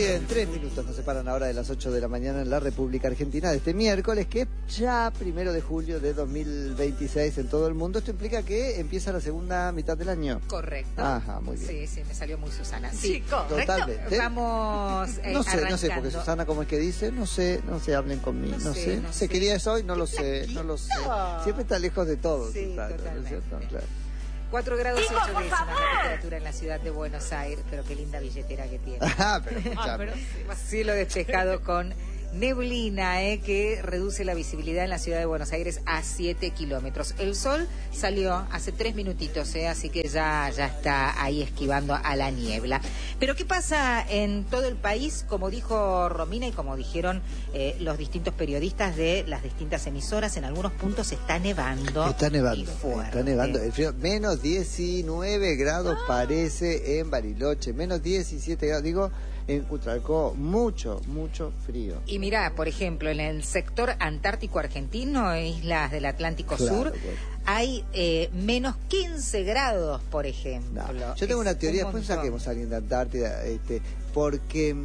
Bien, 3 minutos nos separan ahora de las 8 de la mañana en la República Argentina de este miércoles, que es ya 1 de julio de 2026 en todo el mundo. Esto implica que empieza la segunda mitad del año. Correcto. Ajá, muy bien. Sí, me salió muy Susana. Sí, correcto. Totalmente. Vamos no sé, arrancando. porque Susana, ¿cómo es que dice? No sé, hablen conmigo. No sé. ¿Qué día es hoy? No lo sé. Siempre está lejos de todo. Sí, Susana, totalmente. ¿no es cierto? Claro. 4 grados 8 décimas la temperatura en la ciudad de Buenos Aires, pero qué linda billetera que tiene. Pero escuchame. Cielo despejado con neblina, que reduce la visibilidad en la ciudad de Buenos Aires a 7 kilómetros. El sol salió hace 3 minutitos, así que ya está ahí esquivando a la niebla. Pero ¿qué pasa en todo el país? Como dijo Romina y como dijeron los distintos periodistas de las distintas emisoras, en algunos puntos está nevando. Está nevando. Y fuerte. Está nevando. El frío, menos 19 grados parece en Bariloche, menos 17 grados, digo, en Cutralcó, mucho frío. Y mirá, por ejemplo, en el sector antártico argentino, islas del Atlántico Sur, pues. hay menos 15 grados, por ejemplo. No. Yo tengo una teoría, después saquemos a alguien de Antártida, porque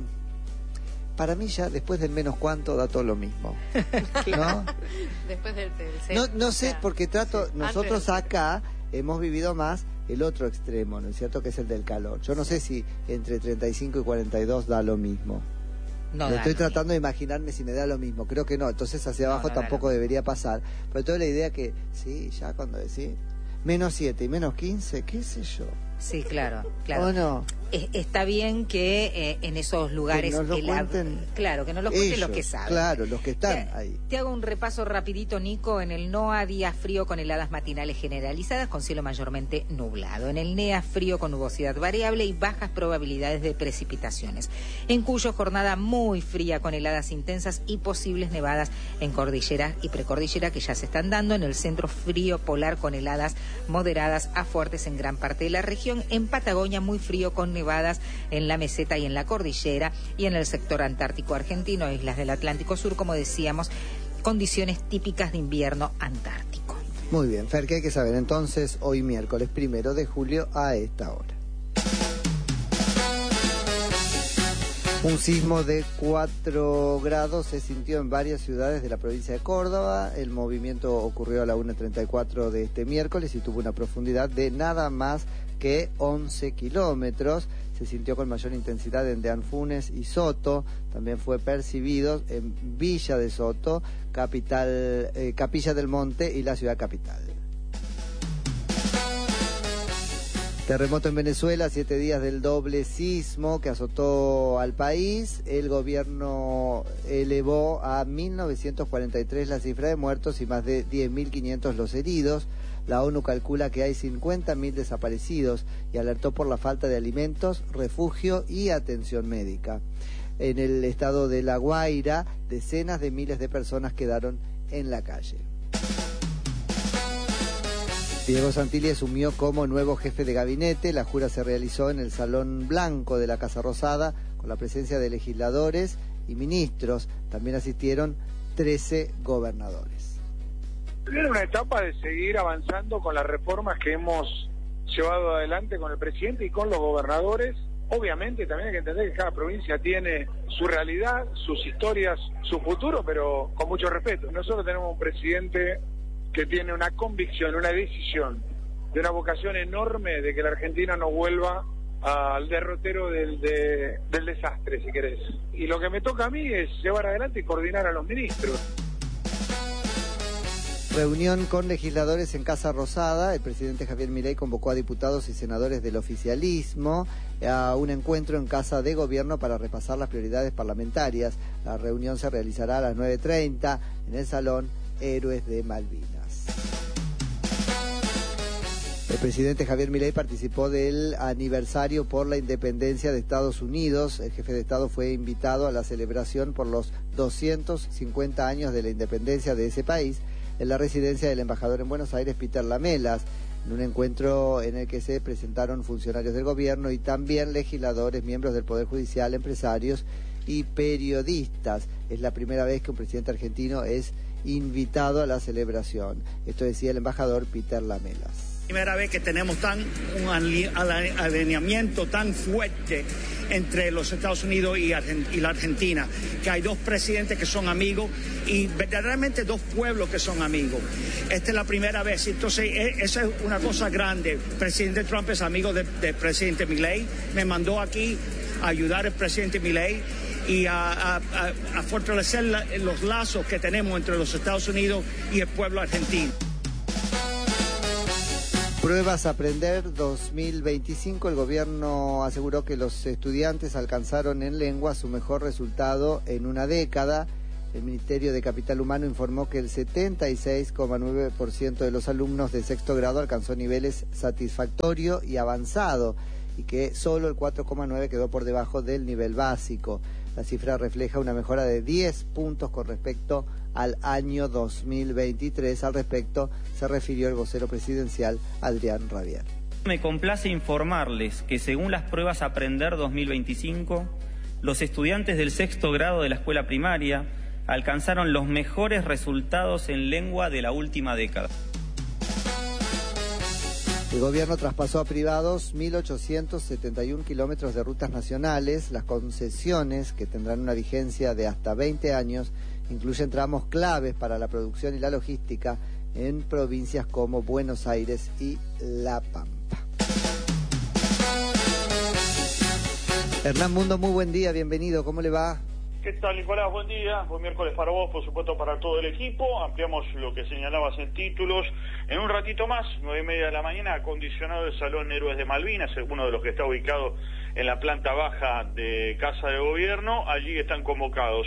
para mí ya después del menos cuánto da todo lo mismo, ¿no? Después del no sé, porque nosotros acá hemos vivido más el otro extremo, ¿no es cierto? Que es el del calor. Yo no sé si entre 35 y 42 da lo mismo. No Me da estoy lo tratando de imaginarme si me da lo mismo. Creo que no. Entonces hacia abajo no tampoco debería pasar. Pero toda la idea que, sí, ya cuando decís menos 7 y menos 15, qué sé yo. Sí, claro. ¿O no? Está bien que en esos lugares... Que nos lo cuenten claro, que nos lo cuenten ellos, los que saben. Claro, los que están ahí. Te hago un repaso rapidito, Nico. En el NOA, día frío con heladas matinales generalizadas, con cielo mayormente nublado. En el NEA, frío con nubosidad variable y bajas probabilidades de precipitaciones. En Cuyo, jornada muy fría con heladas intensas y posibles nevadas en cordillera y precordillera que ya se están dando. En el centro, frío polar con heladas moderadas a fuertes en gran parte de la región. En Patagonia, muy frío con nevadas en la meseta y en la cordillera, y en el sector antártico argentino, islas del Atlántico Sur, como decíamos, condiciones típicas de invierno antártico. Muy bien, Fer, ¿qué hay que saber entonces hoy miércoles 1 de julio a esta hora? Un sismo de 4 grados se sintió en varias ciudades de la provincia de Córdoba. El movimiento ocurrió a la 1:34 de este miércoles y tuvo una profundidad de nada más que 11 kilómetros. Se sintió con mayor intensidad en Deanfunes y Soto. También fue percibido en Villa de Soto, capital, Capilla del Monte y la ciudad capital. Terremoto en Venezuela, 7 días del doble sismo que azotó al país. El gobierno elevó a 1.943 la cifra de muertos y más de 10.500 los heridos. La ONU calcula que hay 50.000 desaparecidos y alertó por la falta de alimentos, refugio y atención médica. En el estado de La Guaira, decenas de miles de personas quedaron en la calle. Diego Santilli asumió como nuevo jefe de gabinete. La jura se realizó en el Salón Blanco de la Casa Rosada con la presencia de legisladores y ministros. También asistieron 13 gobernadores. Era una etapa de seguir avanzando con las reformas que hemos llevado adelante con el presidente y con los gobernadores. Obviamente también hay que entender que cada provincia tiene su realidad, sus historias, su futuro, pero con mucho respeto. Nosotros tenemos un presidente que tiene una convicción, una decisión, de una vocación enorme de que la Argentina no vuelva al derrotero del desastre, si querés. Y lo que me toca a mí es llevar adelante y coordinar a los ministros. Reunión con legisladores en Casa Rosada. El presidente Javier Milei convocó a diputados y senadores del oficialismo a un encuentro en Casa de Gobierno para repasar las prioridades parlamentarias. La reunión se realizará a las 9:30 en el Salón Héroes de Malvinas. El presidente Javier Milei participó del aniversario por la independencia de Estados Unidos. El jefe de Estado fue invitado a la celebración por los 250 años de la independencia de ese país en la residencia del embajador en Buenos Aires, Peter Lamelas, en un encuentro en el que se presentaron funcionarios del gobierno y también legisladores, miembros del Poder Judicial, empresarios y periodistas. Es la primera vez que un presidente argentino es invitado a la celebración. Esto decía el embajador Peter Lamelas. Primera vez que tenemos un alineamiento tan fuerte entre los Estados Unidos y la Argentina, que hay dos presidentes que son amigos y verdaderamente dos pueblos que son amigos. Esta es la primera vez, entonces esa es una cosa grande. El presidente Trump es amigo del presidente Milei, me mandó aquí a ayudar al presidente Milei y a fortalecer los lazos que tenemos entre los Estados Unidos y el pueblo argentino. Pruebas Aprender 2025. El gobierno aseguró que los estudiantes alcanzaron en lengua su mejor resultado en una década. El Ministerio de Capital Humano informó que el 76,9% de los alumnos de sexto grado alcanzó niveles satisfactorio y avanzado y que solo el 4,9% quedó por debajo del nivel básico. La cifra refleja una mejora de 10 puntos con respecto al año 2023. Al respecto se refirió el vocero presidencial Adrián Rabier. Me complace informarles que según las pruebas Aprender 2025, los estudiantes del sexto grado de la escuela primaria alcanzaron los mejores resultados en lengua de la última década. El gobierno traspasó a privados 1.871 kilómetros de rutas nacionales. Las concesiones, que tendrán una vigencia de hasta 20 años, incluyen tramos claves para la producción y la logística en provincias como Buenos Aires y La Pampa. Hernán Mundo, muy buen día, bienvenido, ¿cómo le va? ¿Qué tal, Nicolás? Buen día, buen miércoles para vos, por supuesto para todo el equipo. Ampliamos lo que señalabas en títulos. En un ratito más, 9:30 de la mañana, acondicionado el Salón Héroes de Malvinas, uno de los que está ubicado en la planta baja de Casa de Gobierno. Allí están convocados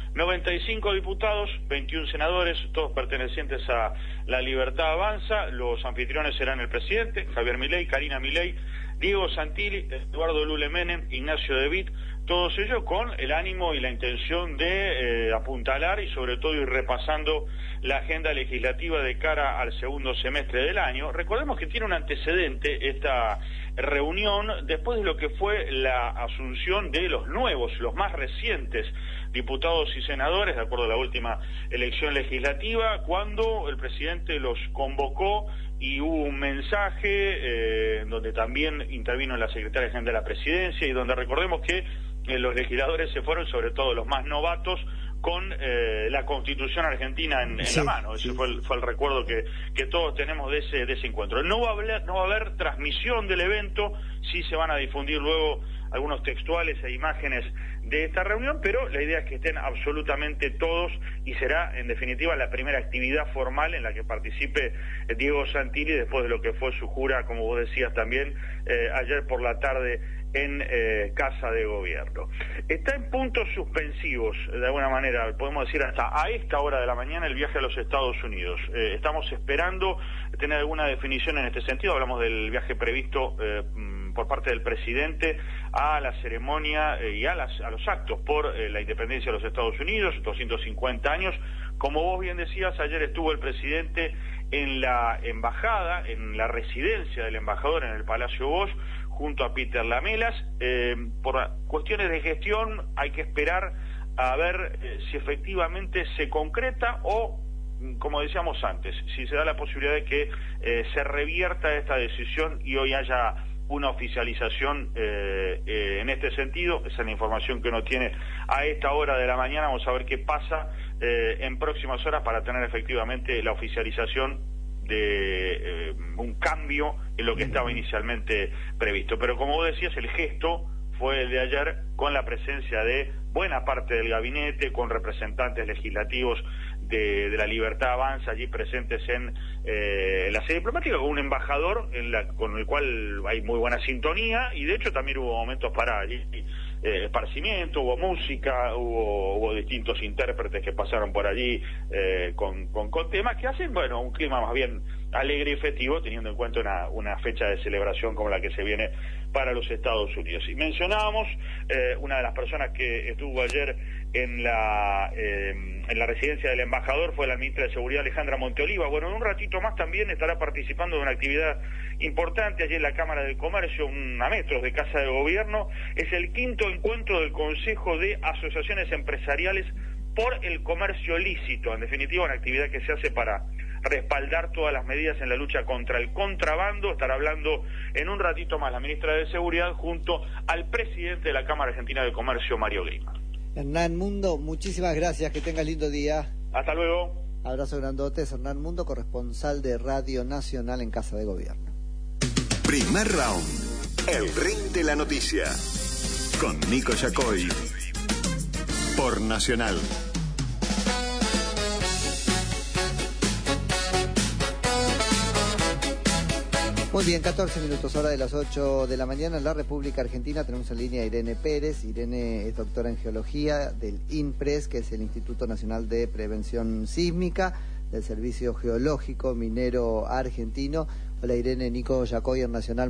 95 diputados, 21 senadores, todos pertenecientes a La Libertad Avanza. Los anfitriones serán el presidente, Javier Milei, Karina Milei, Diego Santilli, Eduardo Lule Menem, Ignacio De Witt, todos ellos con el ánimo y la intención de apuntalar y sobre todo ir repasando la agenda legislativa de cara al segundo semestre del año. Recordemos que tiene un antecedente esta reunión después de lo que fue la asunción de los nuevos, los más recientes diputados y senadores, de acuerdo a la última elección legislativa, cuando el presidente los convocó y hubo un mensaje donde también intervino la secretaria general de la presidencia y donde recordemos que los legisladores se fueron, sobre todo los más novatos, con la Constitución argentina en la mano. Ese fue el recuerdo que todos tenemos de ese encuentro. No va a haber transmisión del evento, sí se van a difundir luego algunos textuales e imágenes de esta reunión, pero la idea es que estén absolutamente todos y será en definitiva la primera actividad formal en la que participe Diego Santilli después de lo que fue su jura, como vos decías también, ayer por la tarde en Casa de Gobierno. Está en puntos suspensivos, de alguna manera, podemos decir hasta a esta hora de la mañana, el viaje a los Estados Unidos. Estamos esperando tener alguna definición en este sentido. Hablamos del viaje previsto por parte del presidente a la ceremonia y a los actos por la independencia de los Estados Unidos, 250 años. Como vos bien decías, ayer estuvo el presidente en la embajada, en la residencia del embajador en el Palacio Bosch, junto a Peter Lamelas. Por cuestiones de gestión hay que esperar a ver si efectivamente se concreta o, como decíamos antes, si se da la posibilidad de que se revierta esta decisión y hoy haya una oficialización en este sentido. Esa es la información que uno tiene a esta hora de la mañana. Vamos a ver qué pasa en próximas horas para tener efectivamente la oficialización de un cambio en lo que estaba inicialmente previsto. Pero como vos decías, el gesto fue el de ayer con la presencia de buena parte del gabinete, con representantes legislativos de La Libertad Avanza allí presentes en la sede diplomática, con un embajador con el cual hay muy buena sintonía, y de hecho también hubo momentos para allí esparcimiento, hubo música, hubo distintos intérpretes que pasaron por allí con temas que hacen, bueno, un clima más bien alegre y festivo, teniendo en cuenta una fecha de celebración como la que se viene para los Estados Unidos. Y mencionábamos una de las personas que estuvo ayer en la residencia del embajador fue la ministra de Seguridad, Alejandra Monteoliva. Bueno, en un ratito más también estará participando de una actividad importante allí en la Cámara de Comercio, a metros de Casa de Gobierno. Es el quinto encuentro del Consejo de Asociaciones Empresariales por el Comercio Lícito. En definitiva, una actividad que se hace para respaldar todas las medidas en la lucha contra el contrabando. Estará hablando en un ratito más la ministra de Seguridad junto al presidente de la Cámara Argentina de Comercio, Mario Greimann. Hernán Mundo, muchísimas gracias, que tengas lindo día. Hasta luego. Abrazo grandote, Hernán Mundo, corresponsal de Radio Nacional en Casa de Gobierno. Primer round, el ring de la noticia, con Nico Yacoy, por Nacional. Muy bien, 14 minutos, hora de las 8 de la mañana. En la República Argentina tenemos en línea a Irene Pérez. Irene es doctora en Geología del INPRES, que es el Instituto Nacional de Prevención Sísmica, del Servicio Geológico Minero Argentino. Hola Irene, Nico Yacoy en Nacional.